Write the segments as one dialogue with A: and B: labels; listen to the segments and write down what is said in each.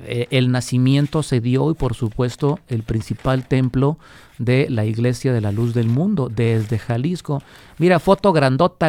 A: el nacimiento se dio y por supuesto el principal templo de la Iglesia de la Luz del Mundo desde Jalisco. Mira, foto grandota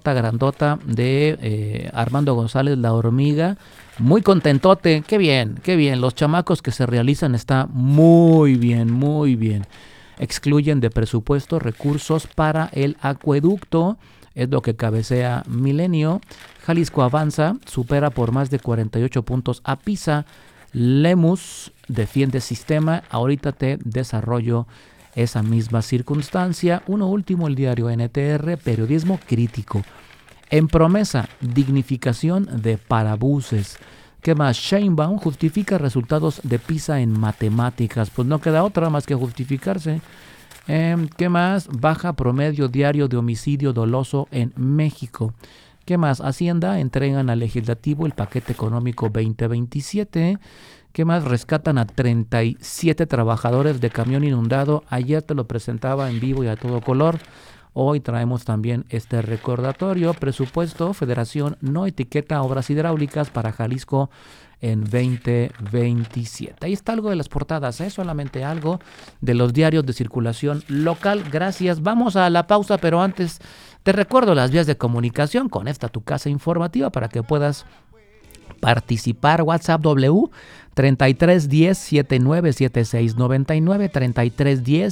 A: de Armando González La Hormiga, muy contentote, qué bien, los chamacos que se realizan está muy bien. Excluyen de presupuesto recursos para el acueducto, es lo que cabecea Milenio. Jalisco avanza, supera por más de 48 puntos a Pisa. Lemus defiende sistema, ahorita te desarrollo esa misma circunstancia. Uno último, el diario NTR, periodismo crítico. En promesa, dignificación de parabuses. ¿Qué más? Sheinbaum justifica resultados de PISA en matemáticas. Pues no queda otra más que justificarse. ¿Qué más? Baja promedio diario de homicidio doloso en México. ¿Qué más? Hacienda entregan al legislativo el paquete económico 2027. ¿Qué más? Rescatan a 37 trabajadores de camión inundado. Ayer te lo presentaba en vivo y a todo color. Hoy traemos también este recordatorio. Presupuesto, Federación no etiqueta obras hidráulicas para Jalisco en 2027. Ahí está algo de las portadas, solamente algo de los diarios de circulación local. Gracias. Vamos a la pausa, pero antes te recuerdo las vías de comunicación con esta tu casa informativa para que puedas participar. WhatsApp W 3310 797699 3310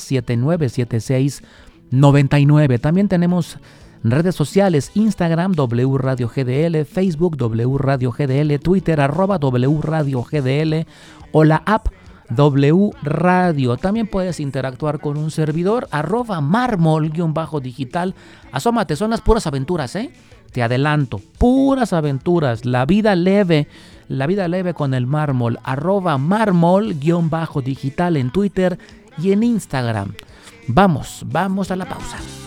A: 797699. También tenemos redes sociales, Instagram W Radio GDL, Facebook W Radio GDL, Twitter @W Radio GDL o la app W Radio. También puedes interactuar con un servidor @mármol_digital. Asómate, son las puras aventuras, te adelanto, puras aventuras, la vida leve con el mármol, @mármol_digital en Twitter y en Instagram. Vamos a la pausa.